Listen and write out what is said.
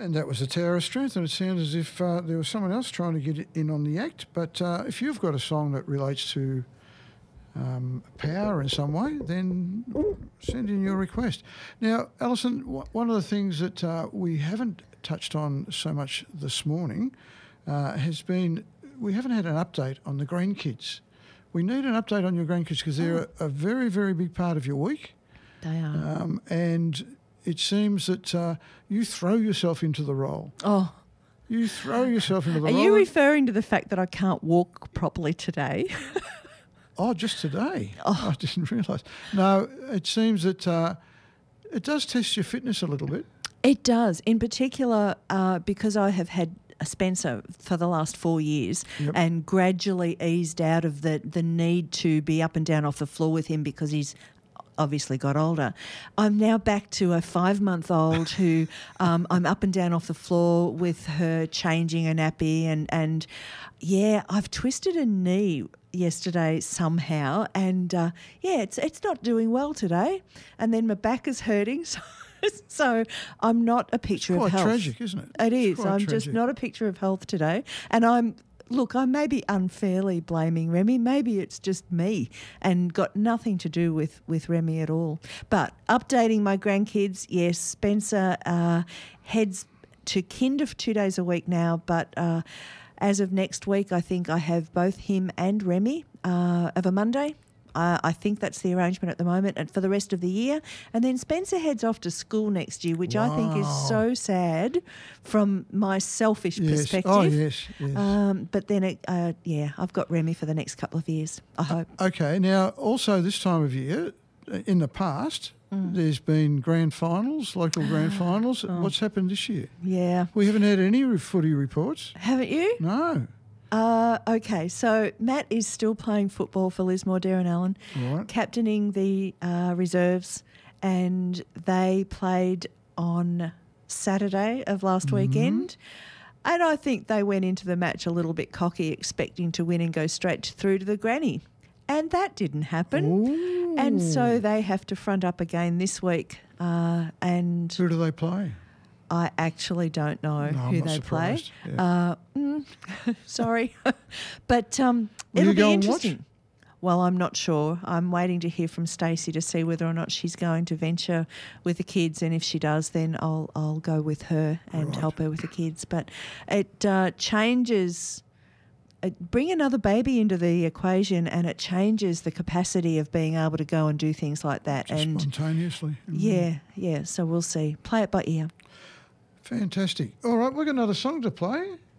And that was a tower of strength, and it sounded as if there was someone else trying to get in on the act. But if you've got a song that relates to power in some way, then send in your request. Now, Alison, one of the things that we haven't touched on so much this morning has been we haven't had an update on the grandkids. We need an update on your grandkids because they're a very, very big part of your week. They are. And it seems that you throw yourself into the role. Oh. You throw yourself into the Are role. Are you referring to the fact that I can't walk properly today? Oh, just today? Oh. I didn't realise. No, it seems that it does test your fitness a little bit. It does. In particular, because I have had Spencer for the last 4 years and gradually eased out of the need to be up and down off the floor with him because he's obviously got older. I'm now back to a 5-month-old who I'm up and down off the floor with her changing a nappy and I've twisted a knee yesterday somehow and it's not doing well today, and then my back is hurting so I'm not a picture of health. It's quite tragic, isn't it? It is. I'm tragic. just not a picture of health today, and I may be unfairly blaming Remy. Maybe it's just me and got nothing to do with Remy at all. But updating my grandkids, yes, Spencer heads to kinder for 2 days a week now, but as of next week, I think I have both him and Remy of a Monday. I think that's the arrangement at the moment, and for the rest of the year. And then Spencer heads off to school next year, which I think is so sad from my selfish perspective. Oh, yes. But then, I've got Remy for the next couple of years, I hope. Okay. Now, also this time of year, in the past, there's been grand finals, local grand finals. What's happened this year? Yeah. We haven't had any footy reports. Haven't you? No. Okay, so Matt is still playing football for Lismore, Darren Allen, captaining the reserves, and they played on Saturday of last weekend. And I think they went into the match a little bit cocky, expecting to win and go straight through to the granny. And that didn't happen. Ooh. And so they have to front up again this week. And who do they play? I actually don't know who they play. Yeah. Sorry. But it'll be interesting. Well, I'm not sure. I'm waiting to hear from Stacey to see whether or not she's going to venture with the kids, and if she does, then I'll go with her and help her with the kids. But it changes. Bring another baby into the equation, and it changes the capacity of being able to go and do things like that. Just and spontaneously. Yeah. So we'll see. Play it by ear. Fantastic. All right, we've got another song to play.